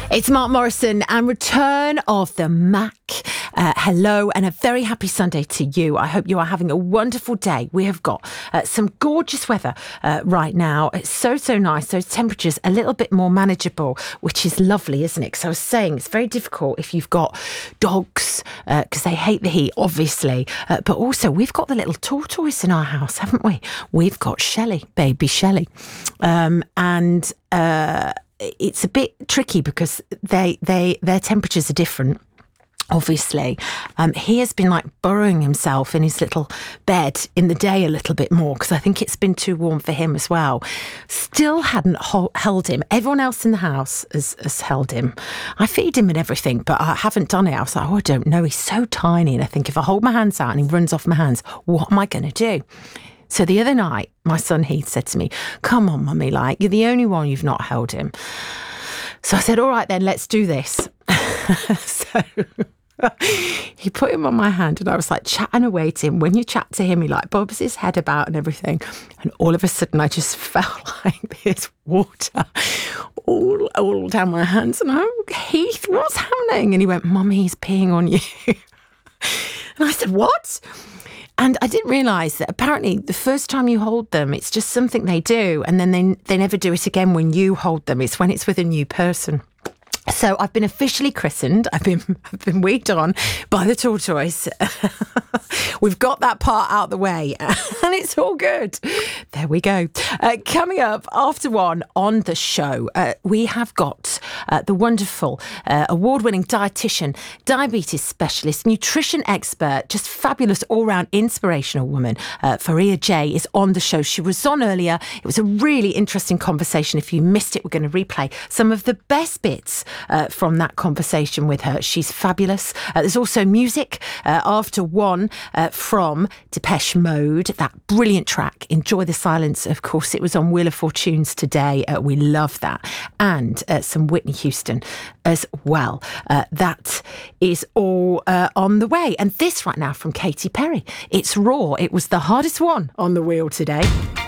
It's Mark Morrison and return of the Mac. Hello and a very happy Sunday to you. I hope you are having a wonderful day. We have got some gorgeous weather right now. It's so nice. Those temperatures a little bit more manageable, which is lovely, isn't it? Because I was saying it's very difficult if you've got dogs because they hate the heat, obviously. But also we've got the little tortoise in our house, haven't we? We've got Shelley, baby Shelley. It's a bit tricky because their temperatures are different. Obviously, he has been like burrowing himself in his little bed in the day a little bit more because I think it's been too warm for him as well. Still hadn't held him. Everyone else in the house has held him. I feed him and everything, but I haven't done it. I was like, I don't know. He's so tiny. And I think if I hold my hands out and he runs off my hands, what am I going to do? So the other night, my son Heath said to me, come on, mummy, like, you're the only one you've not held him. So I said, all right, then, let's do this. So he put him on my hand and I was like chatting away to him. When you chat to him, he like bobs his head about and everything. And all of a sudden, I just felt like this water all down my hands. And I'm, Heath, what's happening? And he went, Mummy, he's peeing on you. And I said, what? And I didn't realise that apparently the first time you hold them, it's just something they do. And then they never do it again when you hold them. It's when it's with a new person. So I've been officially christened. I've been weighed on by the tortoise. We've got that part out the way and it's all good. There we go. Coming up after one on the show, we have got the wonderful award-winning dietitian, diabetes specialist, nutrition expert, just fabulous all-round inspirational woman. Faria J is on the show. She was on earlier. It was a really interesting conversation. If you missed it, we're going to replay some of the best bits from that conversation with her. She's fabulous. There's also music after one from Depeche Mode, that brilliant track, Enjoy the Silence. Of course, it was on Wheel of Fortunes today. We love that. And some Whitney Houston as well. That is all on the way. And this right now from Katy Perry. It's Raw. It was the hardest one on the wheel today.